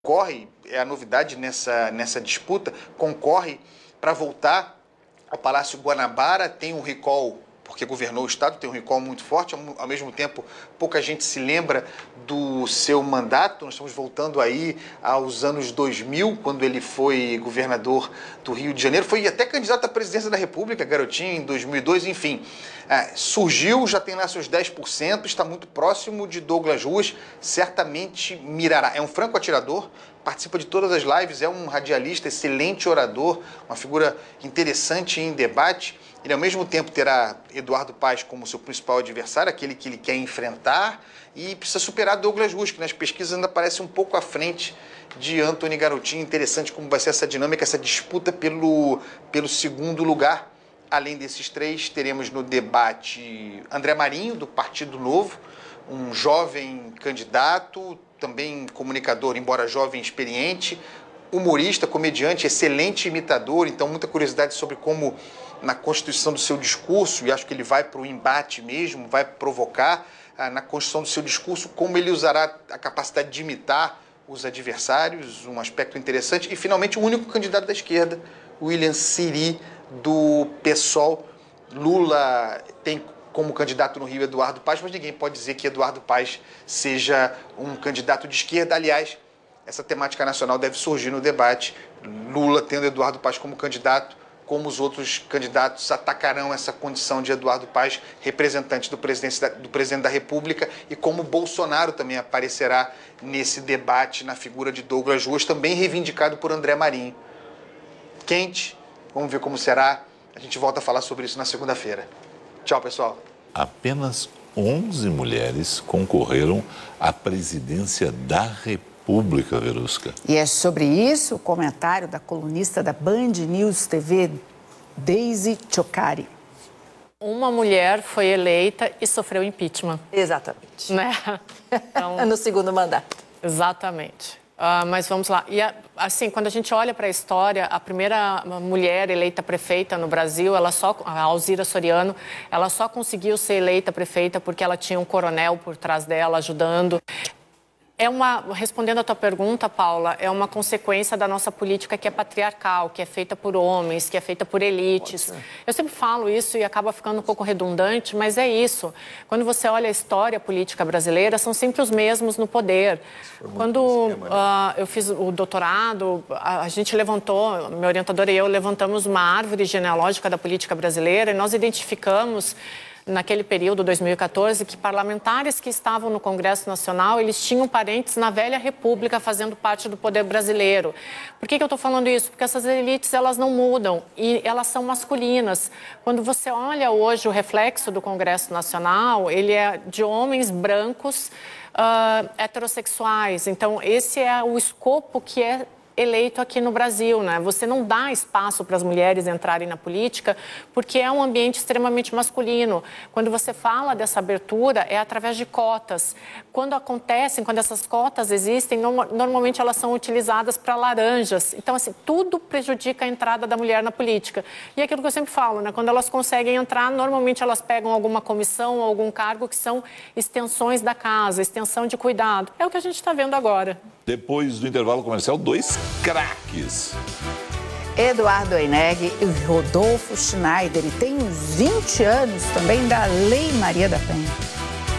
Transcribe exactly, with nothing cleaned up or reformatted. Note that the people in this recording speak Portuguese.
concorre, é a novidade nessa, nessa disputa, concorre para voltar ao Palácio Guanabara, tem um recall, porque governou o Estado, tem um recall muito forte, ao, ao mesmo tempo pouca gente se lembra do seu mandato, nós estamos voltando aí aos anos dois mil, quando ele foi governador do Rio de Janeiro, foi até candidato à presidência da República, garotinho, em dois mil e dois, enfim, é, surgiu, já tem lá seus dez por cento, está muito próximo de Douglas Ruas, certamente mirará, é um franco atirador, participa de todas as lives, é um radialista, excelente orador, uma figura interessante em debate. Ele, ao mesmo tempo, terá Eduardo Paes como seu principal adversário, aquele que ele quer enfrentar, e precisa superar Douglas Ruas, que nas pesquisas ainda parece um pouco à frente de Antony Garotinho. Interessante como vai ser essa dinâmica, essa disputa pelo, pelo segundo lugar. Além desses três, teremos no debate André Marinho, do Partido Novo, um jovem candidato, também comunicador, embora jovem, experiente, humorista, comediante, excelente imitador, então muita curiosidade sobre como, na constituição do seu discurso, e acho que ele vai para o embate mesmo, vai provocar, ah, na construção do seu discurso, como ele usará a capacidade de imitar os adversários, um aspecto interessante. E, finalmente, o único candidato da esquerda, William Siri, do PSOL. Lula tem como candidato no Rio Eduardo Paes, mas ninguém pode dizer que Eduardo Paes seja um candidato de esquerda. Aliás, essa temática nacional deve surgir no debate. Lula tendo Eduardo Paes como candidato, como os outros candidatos atacarão essa condição de Eduardo Paes, representante do presidente da, do presidente da República, e como Bolsonaro também aparecerá nesse debate na figura de Douglas Ruas, também reivindicado por André Marinho. Quente, vamos ver como será. A gente volta a falar sobre isso na segunda-feira. Tchau, pessoal. Apenas onze mulheres concorreram à presidência da República, Verusca. E é sobre isso o comentário da colunista da Band News T V, Deise Chocari. Uma mulher foi eleita e sofreu impeachment. Exatamente. Né? Então, no segundo mandato. Exatamente. Uh, mas vamos lá. E, assim, quando a gente olha para a história, a primeira mulher eleita prefeita no Brasil, ela só, a Alzira Soriano, ela só conseguiu ser eleita prefeita porque ela tinha um coronel por trás dela ajudando. É uma, respondendo a tua pergunta, Paula, é uma consequência da nossa política que é patriarcal, que é feita por homens, que é feita por elites. Eu sempre falo isso e acaba ficando um pouco redundante, mas é isso. Quando você olha a história política brasileira, são sempre os mesmos no poder. Quando uh, eu fiz o doutorado, a, a gente levantou, meu orientador e eu levantamos uma árvore genealógica da política brasileira e nós identificamos, naquele período, dois mil e quatorze, que parlamentares que estavam no Congresso Nacional, eles tinham parentes na velha República fazendo parte do poder brasileiro. Por que que eu estou falando isso? Porque essas elites, elas não mudam e elas são masculinas. Quando você olha hoje o reflexo do Congresso Nacional, ele é de homens brancos, uh, heterossexuais. Então, esse é o escopo que é eleito aqui no Brasil, né? Você não dá espaço para as mulheres entrarem na política porque é um ambiente extremamente masculino. Quando você fala dessa abertura, é através de cotas. Quando acontecem, quando essas cotas existem, no, normalmente elas são utilizadas para laranjas. Então, assim, tudo prejudica a entrada da mulher na política. E é aquilo que eu sempre falo, né? Quando elas conseguem entrar, normalmente elas pegam alguma comissão ou algum cargo que são extensões da casa, extensão de cuidado. É o que a gente está vendo agora. Depois do intervalo comercial, dois craques. Eduardo Oineg e Rodolfo Schneider. E tem uns vinte anos também da Lei Maria da Penha.